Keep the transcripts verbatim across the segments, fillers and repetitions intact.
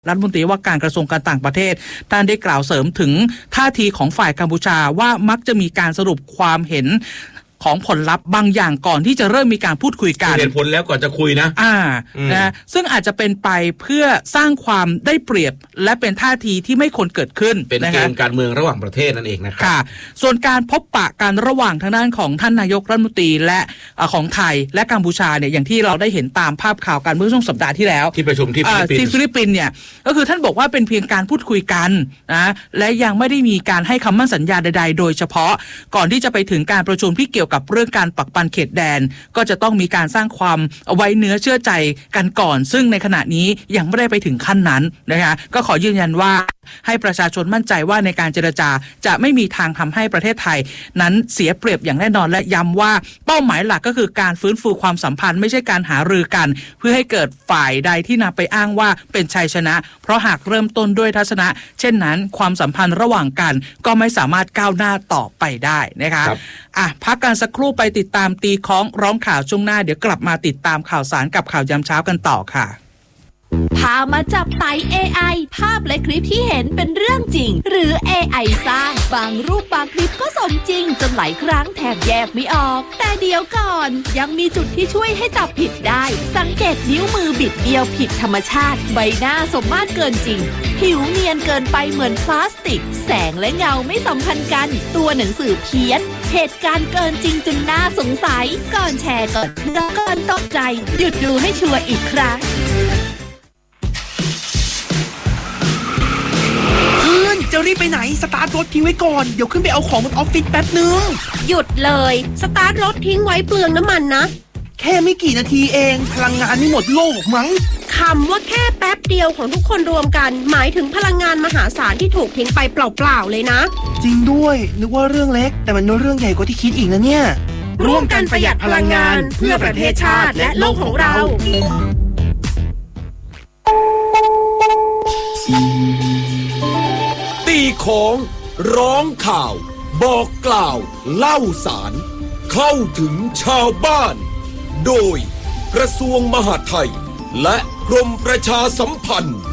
รัฐมนตรีว่าการกระทรวงการต่างประเทศท่านได้กล่าวเสริมถึงท่าทีของฝ่ายกัมพูชาว่ามักจะมีการสรุปความเห็นของผลลัพธ์บางอย่างก่อนที่จะเริ่มมีการพูดคุยกันเห็นผลแล้วก่อนจะคุยนะอ่านะซึ่งอาจจะเป็นไปเพื่อสร้างความได้เปรียบและเป็นท่าทีที่ไม่ควรเกิดขึ้นเป็นเกมการเมืองระหว่างประเทศนั่นเองนะครับค่ะส่วนการพบปะกันระหว่างทางด้านของท่านนายกรัฐมนตรีและของไทยและกัมพูชาเนี่ยอย่างที่เราได้เห็นตามภาพข่าวกันเมื่อช่วงสัปดาห์ที่แล้วที่ประชุมที่ฟิลิปปินส์ที่ฟิลิปปินส์เนี่ยก็คือท่านบอกว่าเป็นเพียงการพูดคุยกันนะและยังไม่ได้มีการให้คำมั่นสัญญาใดๆโดยเฉพาะก่อนที่จะไปถึงการประชุมที่เกี่ยวกับเรื่องการปักปันเขตแดนก็จะต้องมีการสร้างความไว้เนื้อเชื่อใจกันก่อนซึ่งในขณะนี้ยังไม่ได้ไปถึงขั้นนั้นนะคะก็ขอยืนยันว่าให้ประชาชนมั่นใจว่าในการเจรจาจะไม่มีทางทำให้ประเทศไทยนั้นเสียเปรียบอย่างแน่นอนและย้ำว่าเป้าหมายหลักก็คือการฟื้นฟูความสัมพันธ์ไม่ใช่การหารือกันเพื่อให้เกิดฝ่ายใดที่นำไปอ้างว่าเป็นชัยชนะเพราะหากเริ่มต้นด้วยทัศนะเช่นนั้นความสัมพันธ์ระหว่างกันก็ไม่สามารถก้าวหน้าต่อไปได้นะคะอ่ะพักกันสักครู่ไปติดตามตีค้องร้องข่าวช่วงหน้าเดี๋ยวกลับมาติดตามข่าวสารกับข่าวยามเช้ากันต่อค่ะพามาจับไต่ เอ ไอ ภาพและคลิปที่เห็นเป็นเรื่องจริงหรือ เอ ไอ สร้างบางรูปบางคลิปก็สมจริงจนหลายครั้งแทบแยกไม่ออกแต่เดี๋ยวก่อนยังมีจุดที่ช่วยให้จับผิดได้สังเกตนิ้วมือบิดเบี้ยวผิดธรรมชาติใบหน้าสมมาตรเกินจริงผิวเนียนเกินไปเหมือนพลาสติกแสงและเงาไม่สัมพันธ์กันตัวหนังสือเพี้ยนเหตุการณ์เกินจริงจนน่าสงสัยก่อนแชร์ก่อนเชื่อก่อนตกใจหยุดดูให้ชัวร์อีกครั้งจะรีบไปไหนสตาร์ทรถทิ้งไว้ก่อนเดี๋ยวขึ้นไปเอาของบนออฟฟิศแป๊บนึงหยุดเลยสตาร์ทรถทิ้งไว้เปลืองน้ำมันนะแค่ไม่กี่นาทีเองพลังงานไม่หมดโลกมั้งคำว่าแค่แป๊บเดียวของทุกคนรวมกันหมายถึงพลังงานมหาศาลที่ถูกทิ้งไปเปล่าๆเลยนะจริงด้วยนึกว่าเรื่องเล็กแต่มันเป็นเรื่องใหญ่กว่าที่คิดอีกนะเนี่ยร่วมกันประหยัดพลังงานเพื่อประเทศชาติและโลกของเราตีของร้องข่าวบอกกล่าวเล่าสารเข้าถึงชาวบ้านโดยกระทรวงมหาดไทยและกรมประชาสัมพันธ์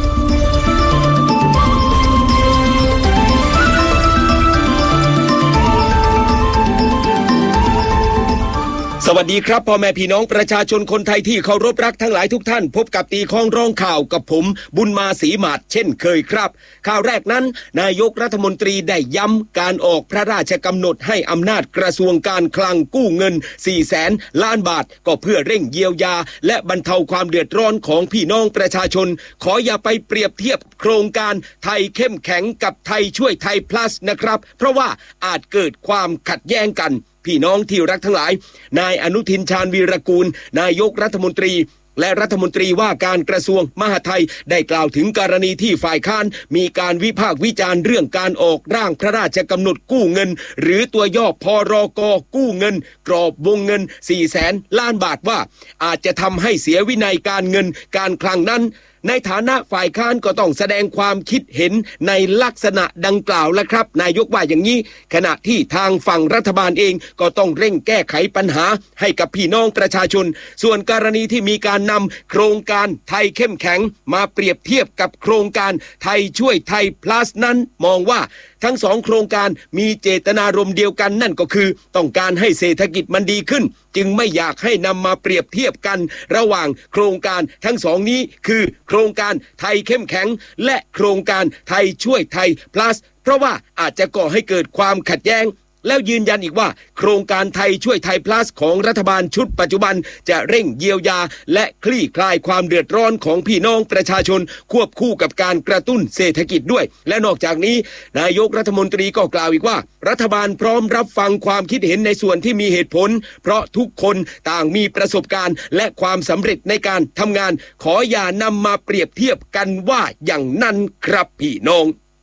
สวัสดีครับพ่อแม่พี่น้องประชาชนคนไทยที่เคารพรักทั้งหลายทุกท่านพบกับตีข้องร้องข่าวกับผมบุญมาศรีหมาดเช่นเคยครับข่าวแรกนั้นนายกรัฐมนตรีได้ย้ำการออกพระราชกำหนดให้อำนาจกระทรวงการคลังกู้เงินสี่แสนล้านบาทก็เพื่อเร่งเยียวยาและบรรเทาความเดือดร้อนของพี่น้องประชาชนขออย่าไปเปรียบเทียบโครงการไทยเข้มแข็งกับไทยช่วยไทย plus นะครับเพราะว่าอาจเกิดความขัดแย้งกันพี่น้องที่รักทั้งหลายนายอนุทินชาญวีรกูลนายกรัฐมนตรีและรัฐมนตรีว่าการกระทรวงมหาดไทยได้กล่าวถึงกรณีที่ฝ่ายค้านมีการวิพากษ์วิจารณ์เรื่องการออกร่างพระราชกำหนดกู้เงินหรือตัวย่อพรก.กู้เงินกรอบวงเงินสี่แสนล้านบาทว่าอาจจะทำให้เสียวินัยการเงินการคลังนั้นในฐานะฝ่ายค้านก็ต้องแสดงความคิดเห็นในลักษณะดังกล่าวแล้วครับนายกว่าอย่างนี้ขณะที่ทางฝั่งรัฐบาลเองก็ต้องเร่งแก้ไขปัญหาให้กับพี่น้องประชาชนส่วนกรณีที่มีการนำโครงการไทยเข้มแข็งมาเปรียบเทียบกับโครงการไทยช่วยไทย plus นั้นมองว่าทั้งสองโครงการมีเจตนารมณ์เดียวกันนั่นก็คือต้องการให้เศรษฐกิจมันดีขึ้นจึงไม่อยากให้นำมาเปรียบเทียบกันระหว่างโครงการทั้งสองนี้คือโครงการไทยเข้มแข็งและโครงการไทยช่วยไทย plus เพราะว่าอาจจะก่อให้เกิดความขัดแย้งแล้วยืนยันอีกว่าโครงการไทยช่วยไทย plus ของรัฐบาลชุดปัจจุบันจะเร่งเยียวยาและคลี่คลายความเดือดร้อนของพี่น้องประชาชนควบคู่กับการกระตุ้นเศรษฐกิจด้วยและนอกจากนี้นายกรัฐมนตรีก็กล่าวอีกว่ารัฐบาลพร้อมรับฟังความคิดเห็นในส่วนที่มีเหตุผลเพราะทุกคนต่างมีประสบการณ์และความสำเร็จในการทำงานขออย่านำมาเปรียบเทียบกันว่าอย่างนั้นครับพี่น้อง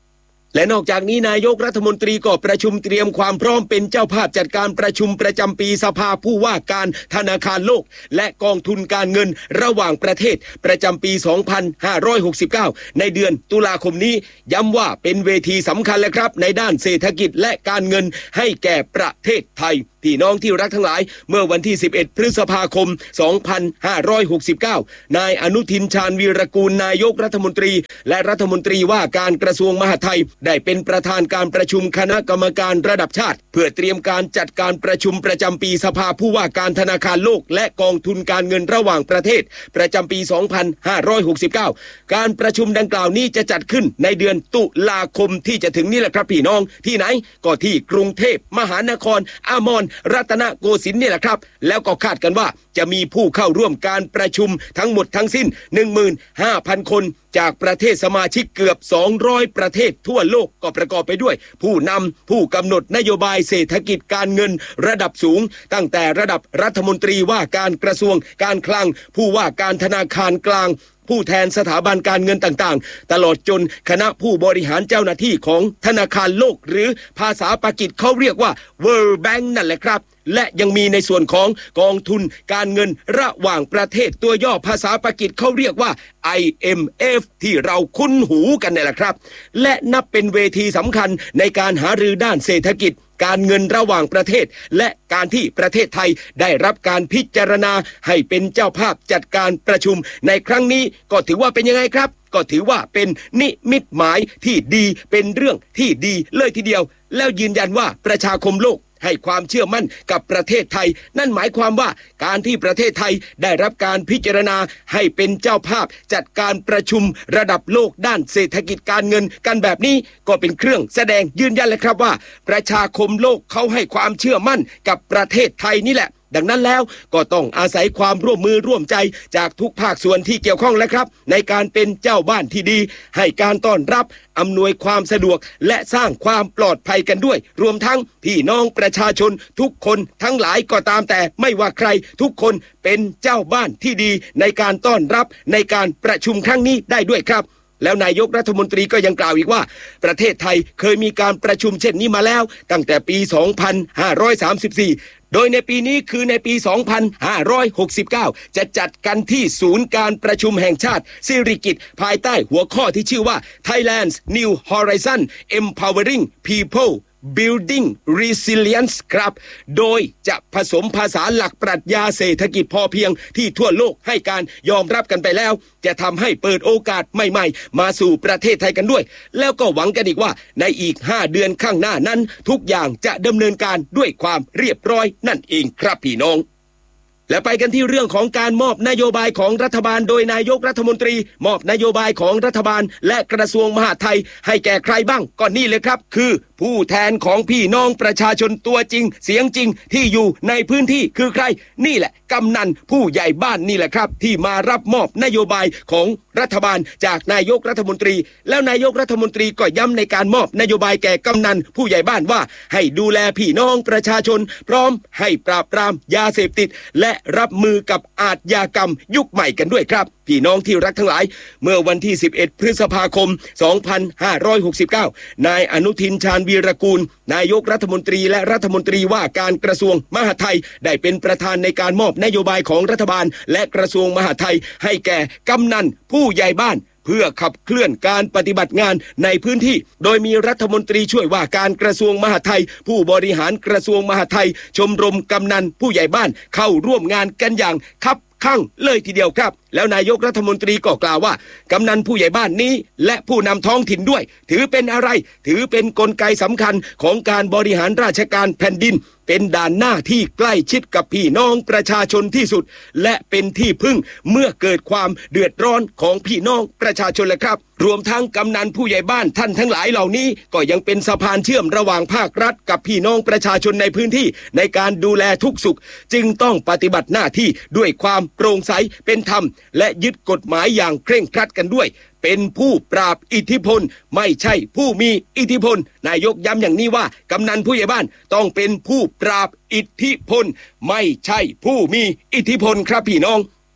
และนอกจากนี้นายกรัฐมนตรีก็ประชุมเตรียมความพร้อมเป็นเจ้าภาพจัดการประชุมประจำปีสภาผู้ว่าการธนาคารโลกและกองทุนการเงินระหว่างประเทศประจำปี สองพันห้าร้อยหกสิบเก้า ในเดือนตุลาคมนี้ย้ำว่าเป็นเวทีสำคัญแล้วครับในด้านเศรษฐกิจและการเงินให้แก่ประเทศไทยพี่น้องที่รักทั้งหลายเมื่อวันที่สิบเอ็ดพฤษภาคม สองพันห้าร้อยหกสิบเก้านายอนุทินชาญวีรกูลนายกรัฐมนตรีและรัฐมนตรีว่าการกระทรวงมหาดไทยได้เป็นประธานการประชุมคณะกรรมการระดับชาติเพื่อเตรียมการจัดการประชุมประจำปีสภาผู้ว่าการธนาคารโลกและกองทุนการเงินระหว่างประเทศประจำปี สองพันห้าร้อยหกสิบเก้า การประชุมดังกล่าวนี้จะจัดขึ้นในเดือนตุลาคมที่จะถึงนี้แหละครับพี่น้องที่ไหนก็ที่กรุงเทพมหานครอมรรัตนโกสินทร์นี่แหละครับแล้วก็คาดกันว่าจะมีผู้เข้าร่วมการประชุมทั้งหมดทั้งสิ้น หนึ่งหมื่นห้าพัน คนจากประเทศสมาชิกเกือบสองร้อยประเทศทั่วโลกก็ประกอบไปด้วยผู้นำผู้กำหนดนโยบายเศรษฐกิจการเงินระดับสูงตั้งแต่ระดับรัฐมนตรีว่าการกระทรวงการคลังผู้ว่าการธนาคารกลางผู้แทนสถาบันการเงินต่างๆตลอดจนคณะผู้บริหารเจ้าหน้าที่ของธนาคารโลกหรือภาษาปากีสเขาเรียกว่า World Bank นั่นแหละครับและยังมีในส่วนของกองทุนการเงินระหว่างประเทศตัวย่อภาษาปากีสเขาเรียกว่า ไอ เอ็ม เอฟ ที่เราคุ้นหูกันนี่แหละครับและนับเป็นเวทีสำคัญในการหารือด้านเศรษฐกิจการเงินระหว่างประเทศและการที่ประเทศไทยได้รับการพิจารณาให้เป็นเจ้าภาพจัดการประชุมในครั้งนี้ก็ถือว่าเป็นยังไงครับก็ถือว่าเป็นนิมิตหมายที่ดีเป็นเรื่องที่ดีเลยทีเดียวแล้วยืนยันว่าประชาคมโลกให้ความเชื่อมั่นกับประเทศไทยนั่นหมายความว่าการที่ประเทศไทยได้รับการพิจารณาให้เป็นเจ้าภาพจัดการประชุมระดับโลกด้านเศรษฐกิจการเงินกันแบบนี้ก็เป็นเครื่องแสดงยืนยันเลยครับว่าประชาคมโลกเขาให้ความเชื่อมั่นกับประเทศไทยนี่แหละดังนั้นแล้วก็ต้องอาศัยความร่วมมือร่วมใจจากทุกภาคส่วนที่เกี่ยวข้องแล้วครับในการเป็นเจ้าบ้านที่ดีให้การต้อนรับอำนวยความสะดวกและสร้างความปลอดภัยกันด้วยรวมทั้งพี่น้องประชาชนทุกคนทั้งหลายก็ตามแต่ไม่ว่าใครทุกคนเป็นเจ้าบ้านที่ดีในการต้อนรับในการประชุมครั้งนี้ได้ด้วยครับแล้วนายกรัฐมนตรีก็ยังกล่าวอีกว่าประเทศไทยเคยมีการประชุมเช่นนี้มาแล้วตั้งแต่ปี สองพันห้าร้อยสามสิบสี่โดยในปีนี้คือในปี สองพันห้าร้อยหกสิบเก้า จะจัดกันที่ศูนย์การประชุมแห่งชาติสิริกิติ์ภายใต้หัวข้อที่ชื่อว่า Thailand's New Horizon Empowering People Building Resilience ครับโดยจะผสมภาษาหลักปรัชญาเศรษฐกิจพอเพียงที่ทั่วโลกให้การยอมรับกันไปแล้วจะทำให้เปิดโอกาสใหม่ๆมาสู่ประเทศไทยกันด้วยแล้วก็หวังกันอีกว่าในอีกห้าเดือนข้างหน้านั้นทุกอย่างจะดำเนินการด้วยความเรียบร้อยนั่นเองครับพี่น้องและไปกันที่เรื่องของการมอบนโยบายของรัฐบาลโดยนายกรัฐมนตรีมอบนโยบายของรัฐบาลและกระทรวงมหาดไทยให้แก่ใครบ้างก็นี่เลยครับคือผู้แทนของพี่น้องประชาชนตัวจริงเสียงจริงที่อยู่ในพื้นที่คือใครนี่แหละกำนันผู้ใหญ่บ้านนี่แหละครับที่มารับมอบนโยบายของรัฐบาลจากนายกรัฐมนตรีแล้วนายกรัฐมนตรีก็ย้ำในการมอบนโยบายแก่กำนันผู้ใหญ่บ้านว่าให้ดูแลพี่น้องประชาชนพร้อมให้ปราบปรามยาเสพติดและรับมือกับอาชญากรรมยุคใหม่กันด้วยครับพี่น้องที่รักทั้งหลายเมื่อวันที่สิบเอ็ดพฤษภาคมสองพันห้าร้อยหกสิบเก้านายอนุทินชาญวีรกูลนายกรัฐมนตรีและรัฐมนตรีว่าการกระทรวงมหาดไทยได้เป็นประธานในการมอบนโยบายของรัฐบาลและกระทรวงมหาดไทยให้แก่กำนันผู้ใหญ่บ้านเพื่อขับเคลื่อนการปฏิบัติงานในพื้นที่โดยมีรัฐมนตรีช่วยว่าการกระทรวงมหาดไทยผู้บริหารกระทรวงมหาดไทยชมรมกำนันผู้ใหญ่บ้านเข้าร่วมงานกันอย่างคับข้างเลยทีเดียวครับแล้วนายกรัฐมนตรีก็กล่าวว่ากำนันผู้ใหญ่บ้านนี้และผู้นำท้องถิ่นด้วยถือเป็นอะไรถือเป็นกลไกสำคัญของการบริหารราชการแผ่นดินเป็นด่านหน้าที่ใกล้ชิดกับพี่น้องประชาชนที่สุดและเป็นที่พึ่งเมื่อเกิดความเดือดร้อนของพี่น้องประชาชนเลยครับรวมทั้งกำนันผู้ใหญ่บ้านท่านทั้งหลายเหล่านี้ก็ยังเป็นสะพานเชื่อมระหว่างภาครัฐกับพี่น้องประชาชนในพื้นที่ในการดูแลทุกสุขจึงต้องปฏิบัติหน้าที่ด้วยความโปร่งใสเป็นธรรมและยึดกฎหมายอย่างเคร่งครัดกันด้วยเป็นผู้ปราบอิทธิพลไม่ใช่ผู้มีอิทธิพลนายกย้ำอย่างนี้ว่ากำนันผู้ใหญ่บ้านต้องเป็นผู้ปราบอิทธิพลไม่ใช่ผู้มีอิทธิพลครับพี่น้อง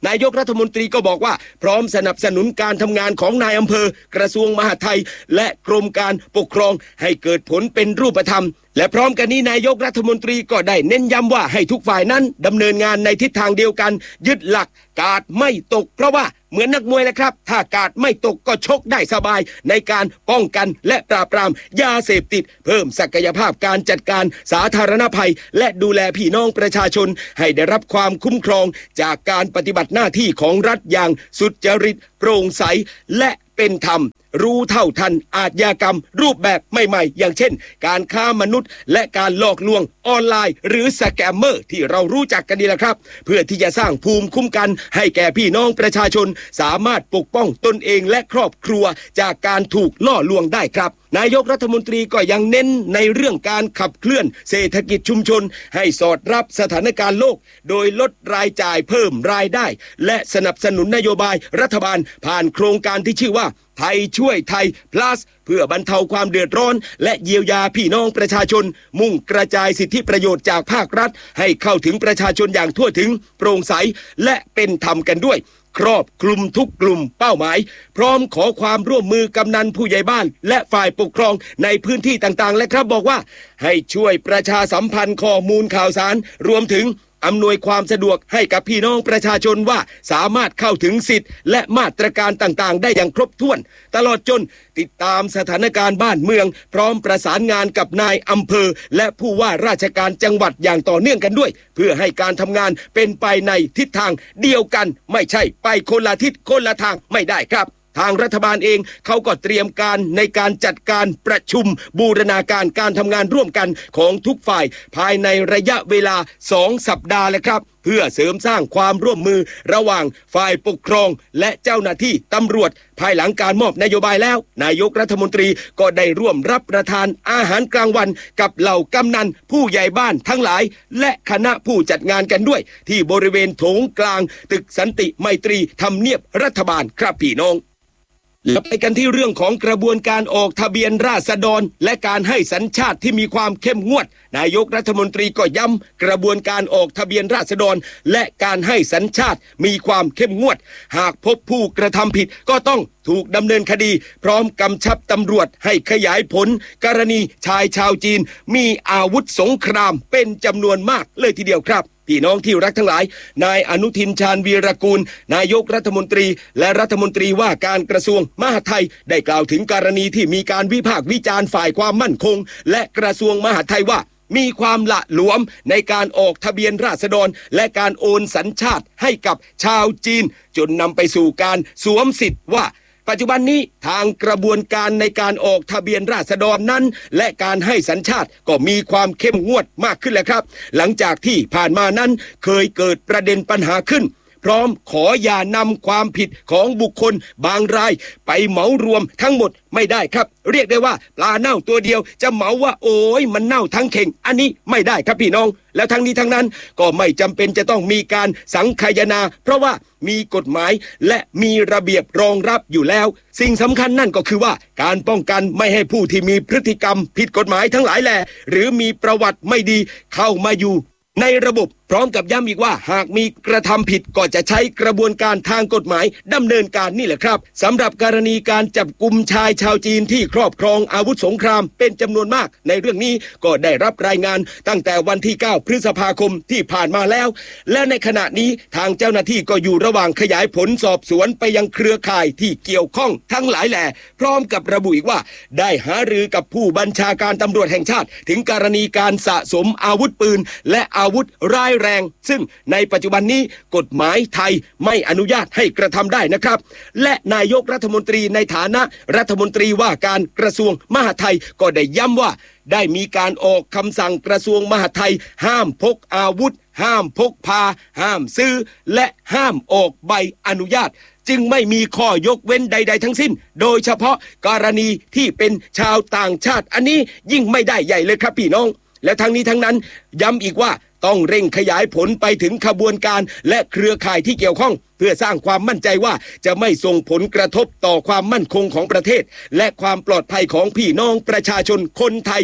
นายกรัฐมนตรีก็บอกว่าพร้อมสนับสนุนการทำงานของนายอำเภอกระทรวงมหาดไทยและกรมการปกครองให้เกิดผลเป็นรูปธรรมและพร้อมกันนี้นายกรัฐมนตรีก็ได้เน้นย้ำว่าให้ทุกฝ่ายนั้นดำเนินงานในทิศทางเดียวกันยึดหลักกาดไม่ตกเพราะว่าเหมือนนักมวยแหละครับถ้ากาดไม่ตกก็ชกได้สบายในการป้องกันและปราบปรามยาเสพติดเพิ่มศักยภาพการจัดการสาธารณภัยและดูแลพี่น้องประชาชนให้ได้รับความคุ้มครองจากการปฏิบัติหน้าที่ของรัฐอย่างสุจริตโปร่งใสและเป็นธรรมรู้เท่าทันอาชญากรรมรูปแบบใหม่ๆอย่างเช่นการค้ามนุษย์และการหลอกลวงออนไลน์หรือสแกมเมอร์ที่เรารู้จักกันดีแล้วครับเพื่อที่จะสร้างภูมิคุ้มกันให้แก่พี่น้องประชาชนสามารถปกป้องตนเองและครอบครัวจากการถูกล่อลวงได้ครับนายกรัฐมนตรีก็ยังเน้นในเรื่องการขับเคลื่อนเศรษฐกิจชุมชนให้สอดรับสถานการณ์โลกโดยลดรายจ่ายเพิ่มรายได้และสนับสนุนนโยบายรัฐบาลผ่านโครงการที่ชื่อว่าไทยช่วยไทย plus เพื่อบรรเทาความเดือดร้อนและเยียวยาพี่น้องประชาชนมุ่งกระจายสิทธิประโยชน์จากภาครัฐให้เข้าถึงประชาชนอย่างทั่วถึงโปร่งใสและเป็นธรรมกันด้วยครอบคลุมทุกกลุ่มเป้าหมายพร้อมขอความร่วมมือกำนันผู้ใหญ่บ้านและฝ่ายปกครองในพื้นที่ต่างๆและครับบอกว่าให้ช่วยประชาสัมพันธ์ข้อมูลข่าวสารรวมถึงอำนวยความสะดวกให้กับพี่น้องประชาชนว่าสามารถเข้าถึงสิทธิ์และมาตรการต่างๆได้อย่างครบถ้วนตลอดจนติดตามสถานการณ์บ้านเมืองพร้อมประสานงานกับนายอำเภอและผู้ว่าราชการจังหวัดอย่างต่อเนื่องกันด้วยเพื่อให้การทำงานเป็นไปในทิศทางเดียวกันไม่ใช่ไปคนละทิศคนละทางไม่ได้ครับทางรัฐบาลเองเขาก็เตรียมการในการจัดการประชุมบูรณาการการทำงานร่วมกันของทุกฝ่ายภายในระยะเวลาสองสัปดาห์เลยครับเพื่อเสริมสร้างความร่วมมือระหว่างฝ่ายปกครองและเจ้าหน้าที่ตำรวจภายหลังการมอบนโยบายแล้วนายกรัฐมนตรีก็ได้ร่วมรับประทานอาหารกลางวันกับเหล่ากำนันผู้ใหญ่บ้านทั้งหลายและคณะผู้จัดงานกันด้วยที่บริเวณโถงกลางตึกสันติไมตรีทำเนียบรัฐบาลครับพี่น้องแล้วไปกันที่เรื่องของกระบวนการออกทะเบียนราษฎรและการให้สัญชาติที่มีความเข้มงวดนายกรัฐมนตรีก็ย้ำกระบวนการออกทะเบียนราษฎรและการให้สัญชาติมีความเข้มงวดหากพบผู้กระทำผิดก็ต้องถูกดำเนินคดีพร้อมกำชับตำรวจให้ขยายผลกรณีชายชาวจีนมีอาวุธสงครามเป็นจำนวนมากเลยทีเดียวครับพี่น้องที่รักทั้งหลายนายอนุทินชาญวีรกูลนายกรัฐมนตรีและรัฐมนตรีว่าการกระทรวงมหาดไทยได้กล่าวถึงกรณีที่มีการวิพากษ์วิจารณ์ฝ่ายความมั่นคงและกระทรวงมหาดไทยว่ามีความละหลวมในการออกทะเบียนราษฎรและการโอนสัญชาติให้กับชาวจีนจนนำไปสู่การสวมสิทธิ์ว่าปัจจุบันนี้ทางกระบวนการในการออกทะเบียนราษฎรนั้นและการให้สัญชาติก็มีความเข้มงวดมากขึ้นแล้วครับหลังจากที่ผ่านมานั้นเคยเกิดประเด็นปัญหาขึ้นพร้อมขออย่านำความผิดของบุคคลบางรายไปเหมารวมทั้งหมดไม่ได้ครับเรียกได้ว่าปลาเน่าตัวเดียวจะเหมาว่าโอ้ยมันเน่าทั้งเข่งอันนี้ไม่ได้ครับพี่น้องแล้วทั้งนี้ทั้งนั้นก็ไม่จำเป็นจะต้องมีการสังคายนาเพราะว่ามีกฎหมายและมีระเบียบรองรับอยู่แล้วสิ่งสำคัญนั่นก็คือว่าการป้องกันไม่ให้ผู้ที่มีพฤติกรรมผิดกฎหมายทั้งหลายแหล่หรือมีประวัติไม่ดีเข้ามาอยู่ในระบบพร้อมกับย้ำอีกว่าหากมีกระทำผิดก็จะใช้กระบวนการทางกฎหมายดำเนินการนี่แหละครับสำหรับกรณีการจับกุมชายชาวจีนที่ครอบครองอาวุธสงครามเป็นจำนวนมากในเรื่องนี้ก็ได้รับรายงานตั้งแต่วันที่เก้าพฤษภาคมที่ผ่านมาแล้วและในขณะนี้ทางเจ้าหน้าที่ก็อยู่ระหว่างขยายผลสอบสวนไปยังเครือข่ายที่เกี่ยวข้องทั้งหลายแหล่พร้อมกับระบุอีกว่าได้หารือกับผู้บัญชาการตำรวจแห่งชาติถึงกรณีการสะสมอาวุธปืนและอาวุธร้ายแรงซึ่งในปัจจุบันนี้กฎหมายไทยไม่อนุญาตให้กระทำได้นะครับและนายกรัฐมนตรีในฐานะรัฐมนตรีว่าการกระทรวงมหาดไทยก็ได้ย้ำว่าได้มีการออกคำสั่งกระทรวงมหาดไทยห้ามพกอาวุธห้ามพกพาห้ามซื้อและห้ามออกใบอนุญาตจึงไม่มีข้อยกเว้นใดๆทั้งสิ้นโดยเฉพาะกรณีที่เป็นชาวต่างชาติอันนี้ยิ่งไม่ได้ใหญ่เลยครับพี่น้องและทั้งนี้ทั้งนั้นย้ำอีกว่าต้องเร่งขยายผลไปถึงขบวนการและเครือข่ายที่เกี่ยวข้องเพื่อสร้างความมั่นใจว่าจะไม่ส่งผลกระทบต่อความมั่นคงของประเทศและความปลอดภัยของพี่น้องประชาชนคนไทย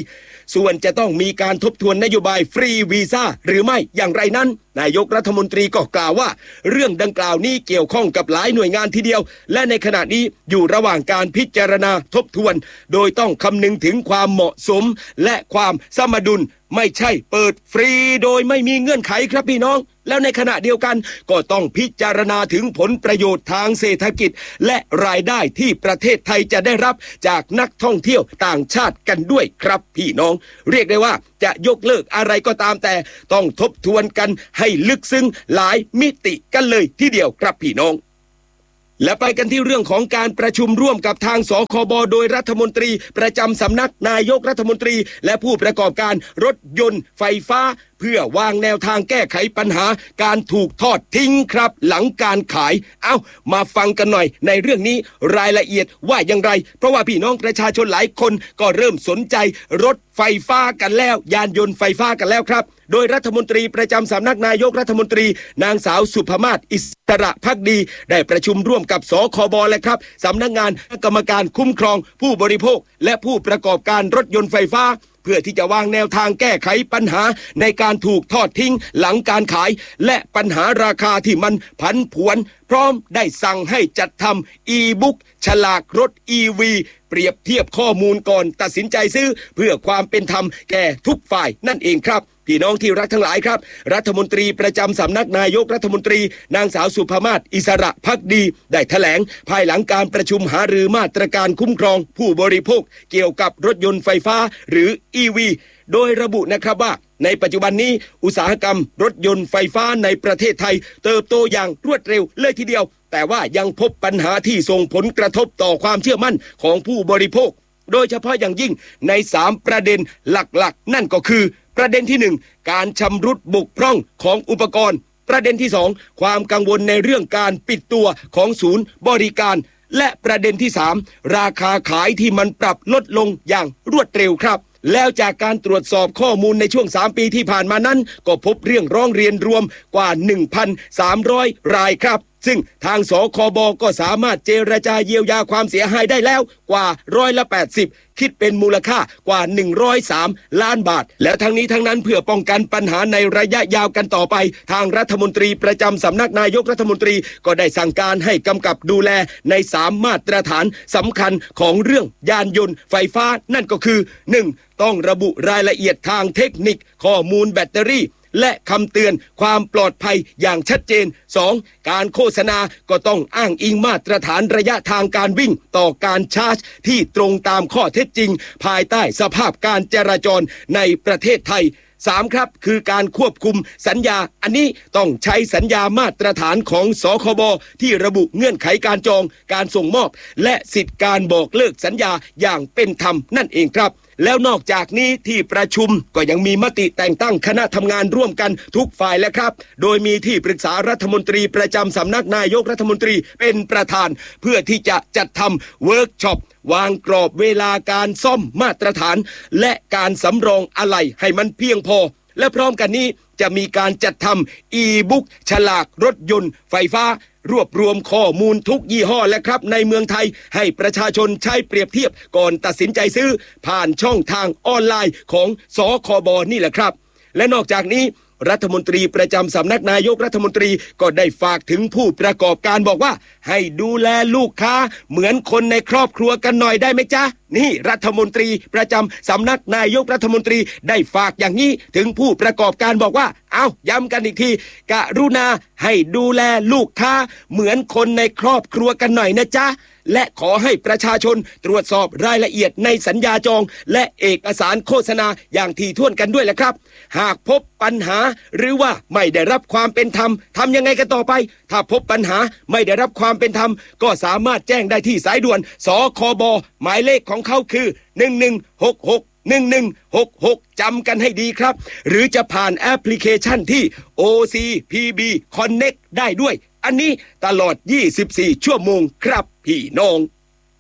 ส่วนจะต้องมีการทบทวนนโยบายฟรีวีซ่าหรือไม่อย่างไรนั้นนายกรัฐมนตรีก็กล่าวว่าเรื่องดังกล่าวนี้เกี่ยวข้องกับหลายหน่วยงานทีเดียวและในขณะนี้อยู่ระหว่างการพิจารณาทบทวนโดยต้องคำนึงถึงความเหมาะสมและความสมดุลไม่ใช่เปิดฟรีโดยไม่มีเงื่อนไขครับพี่น้องแล้วในขณะเดียวกันก็ต้องพิจารณาถึงผลประโยชน์ทางเศรษฐกิจและรายได้ที่ประเทศไทยจะได้รับจากนักท่องเที่ยวต่างชาติกันด้วยครับพี่น้องเรียกได้ว่าจะยกเลิกอะไรก็ตามแต่ต้องทบทวนกันให้ลึกซึ้งหลายมิติกันเลยทีเดียวครับพี่น้องและไปกันที่เรื่องของการประชุมร่วมกับทางสคบโดยรัฐมนตรีประจำสำนักนายกรัฐมนตรีและผู้ประกอบการรถยนต์ไฟฟ้าเพื่อวางแนวทางแก้ไขปัญหาการถูกทอดทิ้งครับหลังการขายเอ้ามาฟังกันหน่อยในเรื่องนี้รายละเอียดว่าอย่างไรเพราะว่าพี่น้องประชาชนหลายคนก็เริ่มสนใจรถไฟฟ้ากันแล้วยานยนต์ไฟฟ้ากันแล้วครับโดยรัฐมนตรีประจำสำนักนายกรัฐมนตรีนางสาวสุภมาศอิสระภักดีได้ประชุมร่วมกับสคบและครับสำนักงานกรรมการคุ้มครองผู้บริโภคและผู้ประกอบการรถยนต์ไฟฟ้าเพื่อที่จะวางแนวทางแก้ไขปัญหาในการถูกทอดทิ้งหลังการขายและปัญหาราคาที่มันผันผวนพร้อมได้สั่งให้จัดทำอีบุ๊กฉลากรถ อี วี เปรียบเทียบข้อมูลก่อนตัดสินใจซื้อเพื่อความเป็นธรรมแก่ทุกฝ่ายนั่นเองครับพี่น้องที่รักทั้งหลายครับรัฐมนตรีประจำสำนักนายกรัฐมนตรีนางสาวสุภมาศอิสระภักดีได้แถลงภายหลังการประชุมหารือมาตรการคุ้มครองผู้บริโภคเกี่ยวกับรถยนต์ไฟฟ้าหรือ อี วี โดยระบุนะครับว่าในปัจจุบันนี้อุตสาหกรรมรถยนต์ไฟฟ้าในประเทศไทยเติบโตอย่างรวดเร็วเลยทีเดียวแต่ว่ายังพบปัญหาที่ส่งผลกระทบต่อความเชื่อมั่นของผู้บริโภคโดยเฉพาะอย่างยิ่งในสามประเด็นหลักๆนั่นก็คือประเด็นที่หนึ่งการชำรุดบกพร่องของอุปกรณ์ประเด็นที่สองความกังวลในเรื่องการปิดตัวของศูนย์บริการและประเด็นที่สามราคาขายที่มันปรับลดลงอย่างรวดเร็วครับแล้วจากการตรวจสอบข้อมูลในช่วงสามปีที่ผ่านมานั้นก็พบเรื่องร้องเรียนรวมกว่า หนึ่งพันสามร้อย รายครับซึ่งทางสคบก็สามารถเจรจาเยียวยาความเสียหายได้แล้วกว่าร้อยละแปดสิบคิดเป็นมูลค่ากว่าหนึ่งร้อยสามล้านบาทแล้วทั้งนี้ทั้งนั้นเพื่อป้องกันปัญหาในระยะยาวกันต่อไปทางรัฐมนตรีประจำสำนักนายกรัฐมนตรีก็ได้สั่งการให้กำกับดูแลในสามมาตรฐานสำคัญของเรื่องยานยนต์ไฟฟ้านั่นก็คือ หนึ่ง ต้องระบุรายละเอียดทางเทคนิคข้อมูลแบตเตอรี่และคำเตือนความปลอดภัยอย่างชัดเจน สอง การโฆษณาก็ต้องอ้างอิงมาตรฐานระยะทางการวิ่งต่อการชาร์จที่ตรงตามข้อเท็จจริงภายใต้สภาพการจราจรในประเทศไทย สาม ครับคือการควบคุมสัญญาอันนี้ต้องใช้สัญญามาตรฐานของสคบที่ระบุเงื่อนไขการจองการส่งมอบและสิทธิการบอกเลิกสัญญาอย่างเป็นธรรมนั่นเองครับแล้วนอกจากนี้ที่ประชุมก็ยังมีมติแต่งตั้งคณะทำงานร่วมกันทุกฝ่ายแล้วครับโดยมีที่ปรึกษารัฐมนตรีประจำสำนักนายกรัฐมนตรีเป็นประธานเพื่อที่จะจัดทำเวิร์กช็อปวางกรอบเวลาการซ่อมมาตรฐานและการสำรองอะไหล่ให้มันเพียงพอและพร้อมกันนี้จะมีการจัดทำอีบุ๊กฉลากรถยนต์ไฟฟ้ารวบรวมข้อมูลทุกยี่ห้อและครับในเมืองไทยให้ประชาชนใช้เปรียบเทียบก่อนตัดสินใจซื้อผ่านช่องทางออนไลน์ของสคบนี่แหละครับและนอกจากนี้รัฐมนตรีประจำสำนักนายกรัฐมนตรีก็ได้ฝากถึงผู้ประกอบการบอกว่าให้ดูแลลูกค้าเหมือนคนในครอบครัวกันหน่อยได้ไหมจ๊ะนี่รัฐมนตรีประจำสำนักนายกรัฐมนตรีได้ฝากอย่างนี้ถึงผู้ประกอบการบอกว่าเอาย้ำกันอีกทีกรุณาให้ดูแลลูกค้าเหมือนคนในครอบครัวกันหน่อยนะจ๊ะและขอให้ประชาชนตรวจสอบรายละเอียดในสัญญาจองและเอกสารโฆษณาอย่างถี่ถ้วนกันด้วยแหละครับหากพบปัญหาหรือว่าไม่ได้รับความเป็นธรรมทำยังไงกันต่อไปถ้าพบปัญหาไม่ได้รับความเป็นธรรมก็สามารถแจ้งได้ที่สายด่วนสคบหมายเลขของเขาคือหนึ่งหนึ่งหกหก หนึ่งหนึ่งหกหกจำกันให้ดีครับหรือจะผ่านแอปพลิเคชันที่ โอ ซี พี บี Connect ได้ด้วยอันนี้ตลอดยี่สิบสี่ชั่วโมงครับพี่น้อง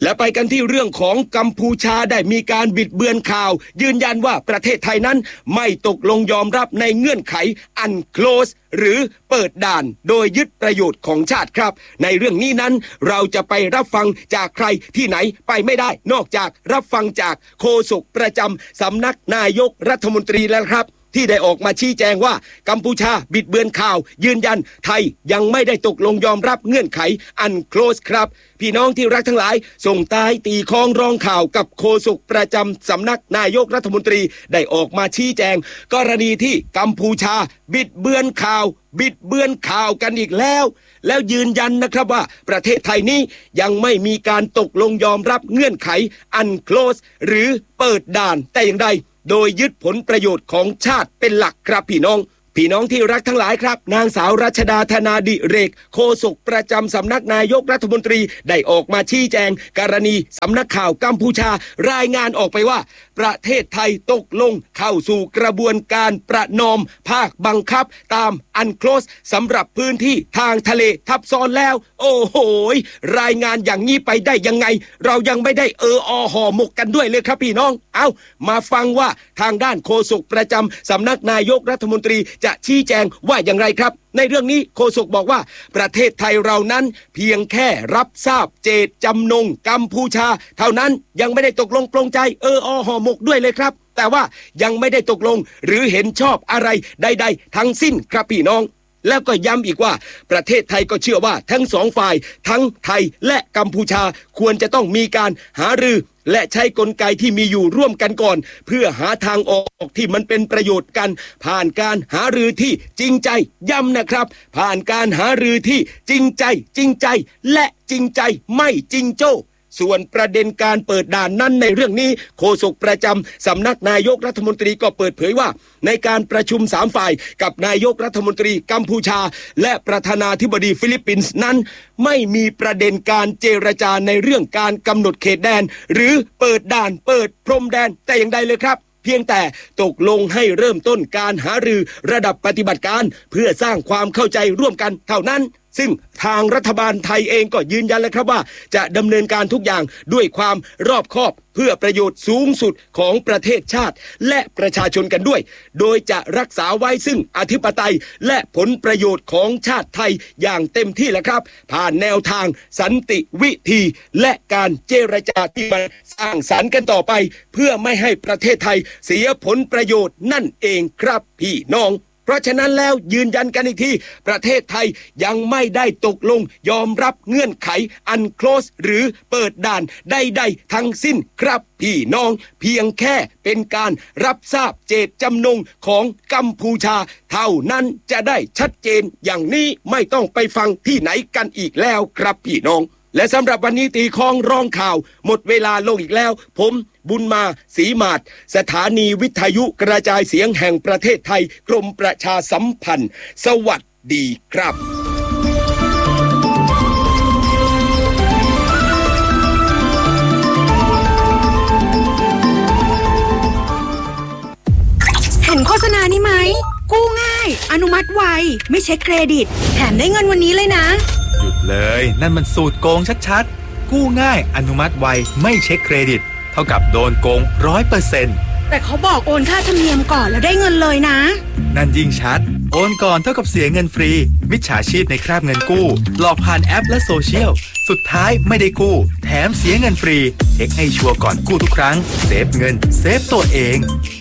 และไปกันที่เรื่องของกัมพูชาได้มีการบิดเบือนข่าวยืนยันว่าประเทศไทยนั้นไม่ตกลงยอมรับในเงื่อนไข unclose หรือเปิดด่านโดยยึดประโยชน์ของชาติครับในเรื่องนี้นั้นเราจะไปรับฟังจากใครที่ไหนไปไม่ได้นอกจากรับฟังจากโฆษกประจำสำนักนายกรัฐมนตรีแล้วครับที่ได้ออกมาชี้แจงว่ากัมพูชาบิดเบือนข่าวยืนยันไทยยังไม่ได้ตกลงยอมรับเงื่อนไข unclose ครับพี่น้องที่รักทั้งหลายส่งท้ายตีคล้องร้องข่าวกับโฆษกประจำสำนักนายกรัฐมนตรีได้ออกมาชี้แจงกรณีที่กัมพูชาบิดเบือนข่าวบิดเบือนข่าวกันอีกแล้วแล้วยืนยันนะครับว่าประเทศไทยนี้ยังไม่มีการตกลงยอมรับเงื่อนไข unclose หรือเปิดด่านแต่อย่างใดโดยยึดผลประโยชน์ของชาติเป็นหลักครับพี่น้องพี่น้องที่รักทั้งหลายครับนางสาวรัชดาธนาดิเรกโฆษกประจำสำนักนายกรัฐมนตรีได้ออกมาชี้แจงกรณีสำนักข่าวกัมพูชารายงานออกไปว่าประเทศไทยตกลงเข้าสู่กระบวนการประนอมภาคบังคับตามอันโคลสสำหรับพื้นที่ทางทะเลทับซ้อนแล้วโอ้โหรายงานอย่างนี้ไปได้ยังไงเรายังไม่ได้เอออห่อหมกกันด้วยเลยครับพี่น้องเอามาฟังว่าทางด้านโฆษกประจำสำนักนายกรัฐมนตรีจะชี้แจงว่าอย่างไรครับในเรื่องนี้โฆษกบอกว่าประเทศไทยเรานั้นเพียงแค่รับทราบเจตจำนงกัมพูชาเท่านั้นยังไม่ได้ตกลงปลงใจเอออห่อหมกด้วยเลยครับแต่ว่ายังไม่ได้ตกลงหรือเห็นชอบอะไรใดๆทั้งสิ้นครับพี่น้องแล้วก็ย้ำอีกว่าประเทศไทยก็เชื่อว่าทั้งสองฝ่ายทั้งไทยและกัมพูชาควรจะต้องมีการหารือและใช้กลไกที่มีอยู่ร่วมกันก่อนเพื่อหาทางออกที่มันเป็นประโยชน์กันผ่านการหารือที่จริงใจย้ำนะครับผ่านการหารือที่จริงใจจริงใจและจริงใจไม่จริงโจ้ส่วนประเด็นการเปิดด่านนั้นในเรื่องนี้โฆษกประจำสำนักนายกรัฐมนตรีก็เปิดเผยว่าในการประชุมสามฝ่ายกับนายกรัฐมนตรีกัมพูชาและประธานาธิบดีฟิลิปปินส์นั้นไม่มีประเด็นการเจรจาในเรื่องการกำหนดเขตแดนหรือเปิดด่านเปิดพรมแดนแต่อย่างใดเลยครับเพียงแต่ตกลงให้เริ่มต้นการหารือระดับปฏิบัติการเพื่อสร้างความเข้าใจร่วมกันเท่านั้นซึ่งทางรัฐบาลไทยเองก็ยืนยันแล้วครับว่าจะดำเนินการทุกอย่างด้วยความรอบคอบเพื่อประโยชน์สูงสุดของประเทศชาติและประชาชนกันด้วยโดยจะรักษาไว้ซึ่งอธิปไตยและผลประโยชน์ของชาติไทยอย่างเต็มที่แหละครับผ่านแนวทางสันติวิธีและการเจรจาที่มันสร้างสรรค์กันต่อไปเพื่อไม่ให้ประเทศไทยเสียผลประโยชน์นั่นเองครับพี่น้องเพราะฉะนั้นแล้วยืนยันกันอีกทีประเทศไทยยังไม่ได้ตกลงยอมรับเงื่อนไขอันโคลสหรือเปิดด่านใดๆทั้งสิ้นครับพี่น้องเพียงแค่เป็นการรับทราบเจตจำนงของกัมพูชาเท่านั้นจะได้ชัดเจนอย่างนี้ไม่ต้องไปฟังที่ไหนกันอีกแล้วครับพี่น้องและสำหรับวันนี้ตีคล้องร้องข่าวหมดเวลาลงอีกแล้วผมบุญมาศรีมาศสถานีวิทยุกระจายเสียงแห่งประเทศไทยกรมประชาสัมพันธ์สวัสดีครับเห็นโฆษณานี้ไหมกู้ง่ายอนุมัติไวไม่เช็คเครดิตแถมได้เงินวันนี้เลยนะหยุดเลยนั่นมันสูตรโกงชัดๆกู้ง่ายอนุมัติไวไม่เช็คเครดิตเท่ากับโดนโกง ร้อยเปอร์เซ็นต์แต่เขาบอกโอนค่าธรรมเนียมก่อนแล้วได้เงินเลยนะนั่นยิ่งชัดโอนก่อนเท่ากับเสียเงินฟรีมิจฉาชีพในคราบเงินกู้หลอกผ่านแอปและโซเชียลสุดท้ายไม่ได้กู้แถมเสียเงินฟรีเช็คให้ชัวร์ก่อนกู้ทุกครั้งเซฟเงินเซฟตัวเอง